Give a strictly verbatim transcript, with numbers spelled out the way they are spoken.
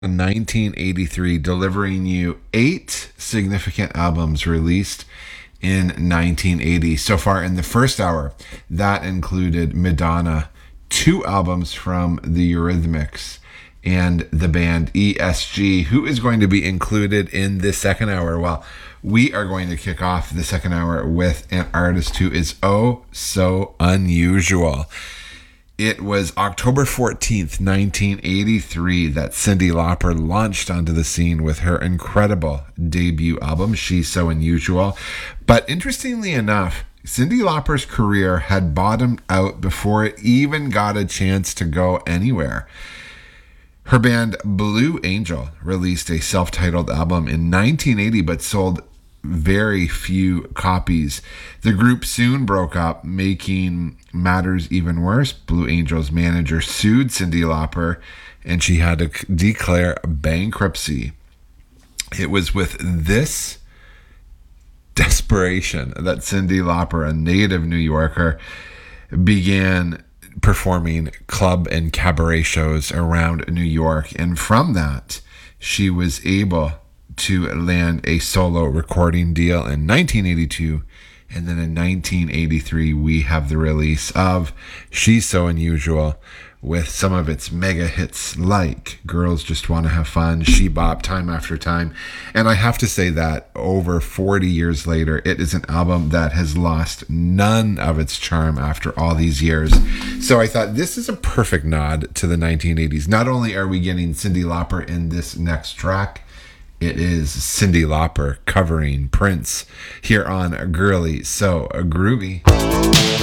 nineteen eighty-three, delivering you eight significant albums released in nineteen eighty. So far in the first hour, that included Madonna, two albums from the Eurythmics, and the band E S G. Who is going to be included in this second hour? Well, we are going to kick off the second hour with an artist who is oh so unusual. It was October fourteenth, nineteen eighty-three, that Cyndi Lauper launched onto the scene with her incredible debut album, She's So Unusual. But interestingly enough, Cyndi Lauper's career had bottomed out before it even got a chance to go anywhere. Her band Blue Angel released a self-titled album in nineteen eighty, but sold very few copies. The group soon broke up, making matters even worse. Blue Angel's manager sued Cyndi Lauper, and she had to declare bankruptcy. It was with this desperation that Cyndi Lauper, a native New Yorker, began performing club and cabaret shows around New York. And from that, she was able to land a solo recording deal in nineteen eighty-two. And then in nineteen eighty-three, we have the release of She's So Unusual, with some of its mega hits like Girls Just Want to Have Fun, She Bop, Time After Time. And I have to say that over forty years later, it is an album that has lost none of its charm after all these years. So I thought this is a perfect nod to the nineteen eighties. Not only are we getting Cyndi Lauper in this next track, it is Cyndi Lauper covering Prince here on Girly So Groovy.